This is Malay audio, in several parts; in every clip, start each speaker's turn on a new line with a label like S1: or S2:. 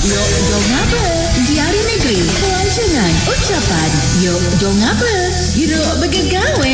S1: Yok dong apa? Diari negeri, pelancongan, ucapan. Yok dong apa? Hiruk bergegawe.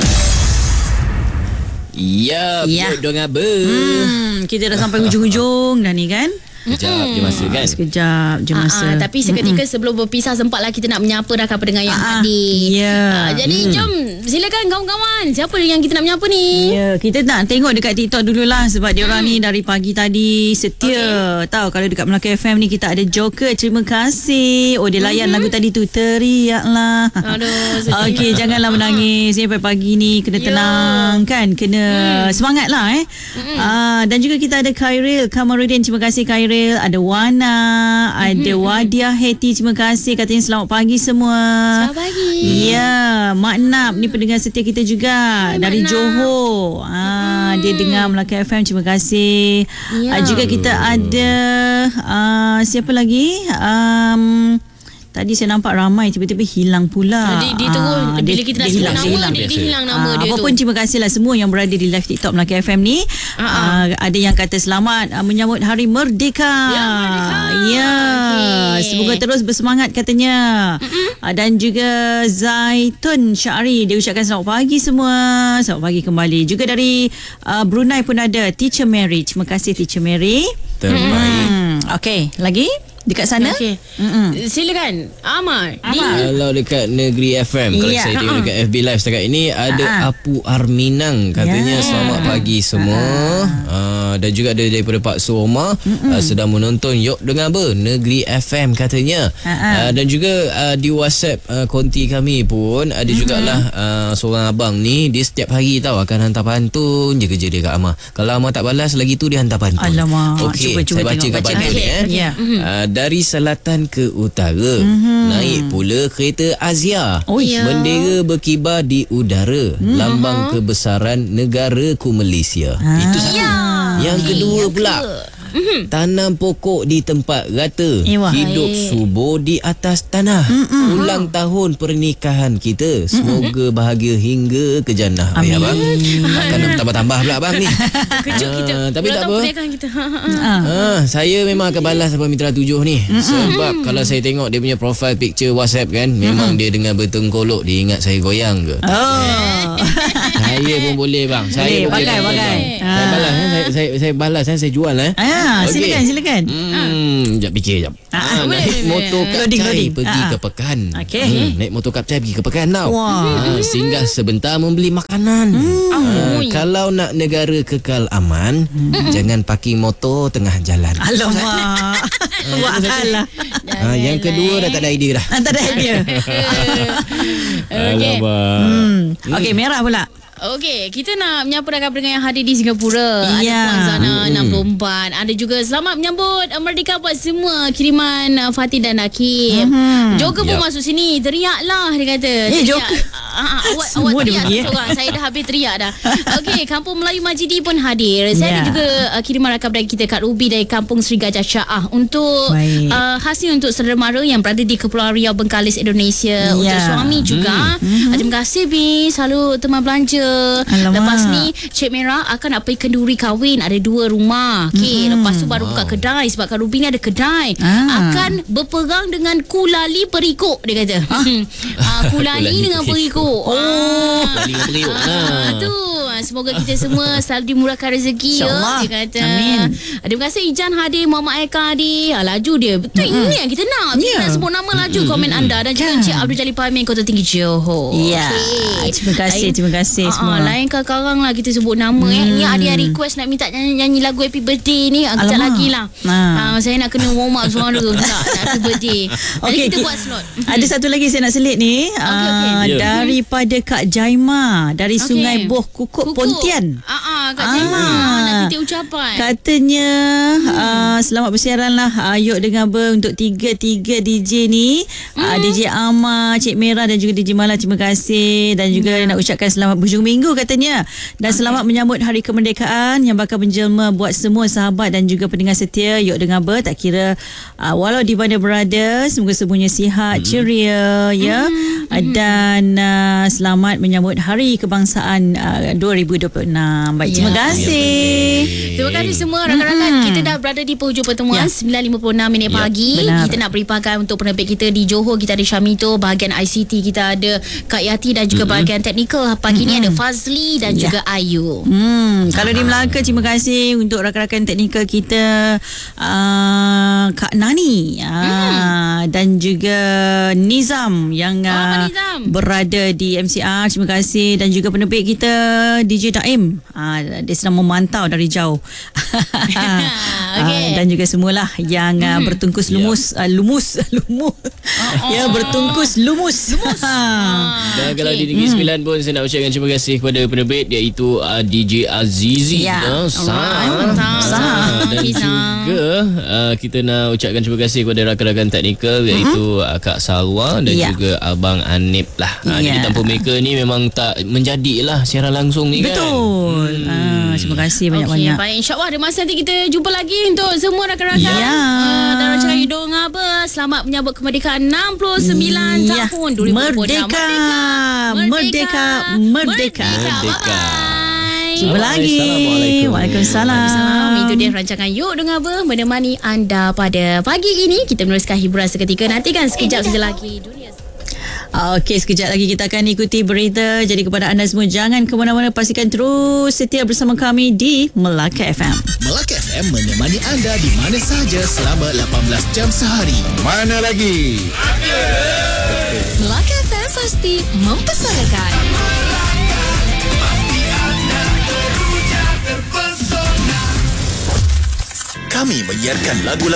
S2: Ya, dong apa?
S3: Kita dah sampai hujung-hujung dah ni kan.
S2: Sekejap je masa kan.
S3: Sekejap je masa.
S4: Tapi seketika sebelum berpisah sempatlah kita nak menyapa rakan pendengar yang hadir. Jadi jom silakan kawan-kawan. Siapa yang kita nak menyapa ni?
S3: Ya, kita nak tengok dekat TikTok dululah sebab dia orang ni dari pagi tadi setia. Tahu kalau dekat Melaka FM ni kita ada Joker. Terima kasih. Oh dia layan lagu tadi tu. Teriaklah.
S4: Aduh, sedih.
S3: Okey, janganlah menangis. Sampai pagi ni kena tenang kan. Kena semangat lah dan juga kita ada Khairil Kamarudin. Terima kasih Khairil. Ada Wana, ada Wadiah Heti, terima kasih, katanya selamat pagi semua.
S4: Selamat pagi.
S3: Ya, Mak Nap ni pendengar setia kita juga dari Johor. Dia dengar Melaka FM, terima kasih. Juga kita ada siapa lagi? Tadi saya nampak ramai tiba-tiba hilang pula.
S4: Dia terus bila kita nak sebut nama dia hilang nama dia tu.
S3: Apapun terima kasihlah semua yang berada di live TikTok Melaka FM ni. Ada yang kata selamat menyambut Hari Merdeka. Ya. Okay. Semoga terus bersemangat katanya. Dan juga Zaitun Syari, dia ucapkan selamat pagi semua. Selamat pagi kembali. Juga dari Brunei pun ada Teacher Mary. Terima kasih Teacher Mary.
S2: Terbaik.
S3: Okey, lagi dekat sana.
S4: Okay. Silakan Amar.
S2: Kalau dekat Negeri FM, kalau saya tengok dekat FB Live setakat ini ada Apu Arminang, katanya selamat pagi semua. Dan juga ada daripada Pak Suoma sedang menonton Yok Dengar Ber Negeri FM katanya. Dan juga di WhatsApp konti kami pun ada jugalah seorang abang ni, dia setiap hari tahu akan hantar pantun je kerja dia kat Amar. Kalau Amar tak balas lagi tu dia hantar pantun.
S3: Alamak.
S2: Okey, saya baca kat pantun ni dari selatan ke utara, naik pula kereta Azia. Bendera berkibar di udara, lambang kebesaran negaraku Malaysia. Itu satu. Yang kedua pula, tanam pokok di tempat rata, hidup subur di atas tanah. Ulang tahun pernikahan kita, semoga bahagia hingga ke jannah. Ayah bang, takkan nak tambah-tambah pula bang ni.
S4: Kejut kita.
S2: Tapi tak apa,
S4: pernikahan kita.
S2: saya memang akan balas apa Mitra 7 ni. Sebab kalau saya tengok dia punya profile picture WhatsApp kan, memang dia dengan bertengkolok, dia ingat saya goyang ke. Saya pun boleh bang. Saya pun
S3: pakai.
S2: Saya balas, saya balas, saya jual
S3: Silakan.
S2: Sekejap fikir sekejap. Naik motor kapcai pergi ke pekan. Naik motor kapcai pergi ke pekan tau. Singgah sebentar membeli makanan. Kalau nak negara kekal aman, jangan parking motor tengah jalan.
S3: Alamak. Buat hal lah.
S2: Yang kedua dah tak ada idea dah.
S3: Tak ada idea. Okey, merah pula.
S4: Okey, kita nak menyapa rakan pendengar yang hadir di Singapura. Ada Puan Zana 64. Ada juga selamat menyambut Merdeka buat semua kiriman Fatih dan Hakim. Joker pun masuk sini. Teriaklah dia kata.
S3: Joker.
S4: Awak teriak seorang. Saya dah habis teriak dah. Okey, Kampung Melayu Majidi pun hadir. Saya ada juga kiriman rakan pendengar kita Kak Ruby dari Kampung Seri Gajah Syaah untuk hasil untuk saudara mara yang berada di Kepulauan Riau Bengkalis Indonesia. Untuk suami juga. Terima kasih Bi, selalu teman belanja. Lepas ni Cik Merah akan nak pergi kenduri kahwin. Ada 2 rumah. Okey, lepas tu baru buka kedai. Sebab Kak Ruby ni ada kedai. Akan berperang dengan Kulali Perikuk, dia kata. Kulali dengan Perikuk.
S2: Kulali dengan Perikuk.
S4: Tu semoga kita semua selalu dimurahkan rezeki, ya, dia kata. Amin. Terima kasih Ijan hadir, Muhammad Eka hadir. Laju dia. Betul, ini yang kita nak. Kita nak sebut nama laju komen anda. Dan juga Encik Abdul Jalil Pahamin, Kota Tinggi Johor.
S3: Terima kasih semua.
S4: Lain sekarang lah kita sebut nama. Ni ada yang request nak minta nyanyi lagu Happy Birthday ni. Kejap lagi lah. Saya nak kena warm up suara dulu. Tak, Happy Birthday. Nanti kita buat slot.
S3: Ada satu lagi saya nak selit ni. Daripada Kak Jaima dari Sungai Boh Kukuk Pontian.
S4: Kak Jaima nak titip ucapan. Katanya
S3: selamat bersiaran lah Yok Dengar Ber untuk 3 DJ ni. DJ Amar, Cik Merah dan juga DJ Mala. Terima kasih. Dan juga nak ucapkan selamat berhujung minggu katanya. Dan selamat menyambut Hari Kemerdekaan yang bakal menjelma buat semua sahabat dan juga pendengar setia Yok Dengar Ber. Tak kira walau di mana berada, semoga semuanya sihat, ceria, ya. Dan selamat menyambut Hari Kebangsaan 2023 2026. Baik, terima kasih.
S4: Terima kasih semua rakan-rakan. Kita dah berada di penghujung pertemuan 9.56 minit pagi.
S3: benar.
S4: Kita nak beri pakai untuk penerbit kita di Johor. Kita ada Syamito, bahagian ICT kita ada Kak Yati dan juga bahagian teknikal. Pagi ni ada Fazli dan juga Ayu.
S3: Kalau di Melaka, terima kasih untuk rakan-rakan teknikal kita, Kak Nani dan juga Nizam yang
S4: Nizam.
S3: berada di MCR. Terima kasih. Dan juga penerbit kita DJ Daim, dia sedang memantau dari jauh.
S4: Okay.
S3: Dan juga semualah yang bertungkus lumus. Ya, bertungkus lumus.
S2: Dan kalau di Negeri Sembilan pun saya nak ucapkan terima kasih kepada penerbit iaitu DJ Azizi, dan juga kita nak ucapkan terima kasih kepada rakan-rakan teknikal iaitu Kak Sarwa dan juga Abang Anip lah. Jadi tanpa mereka ni memang tak menjadilah siaran langsung ni kan.
S3: Betul. Terima kasih banyak-banyak.
S4: Baik, InsyaAllah ada masa nanti kita jumpa lagi untuk semua rakan-rakan. Dan Raja Hidung apa, selamat menyambut kemerdekaan 69 tahun 2026. Merdeka. Bye-bye.
S3: Jumpa lagi. Waalaikumsalam.
S4: Itu dia rancangan Yuk Dengar Apa menemani anda pada pagi ini. Kita meneruskan hiburan seketika. Nantikan sekejap saja lagi dunia.
S3: Okey, sekejap lagi kita akan ikuti berita. Jadi kepada anda semua, jangan ke mana-mana, pastikan terus setia bersama kami di Melaka FM.
S5: Melaka FM menemani anda di mana sahaja selama 18 jam sehari. Mana lagi?
S1: Melaka FM pasti mempesonakan.
S5: Kami menyiarkan lagu-lagu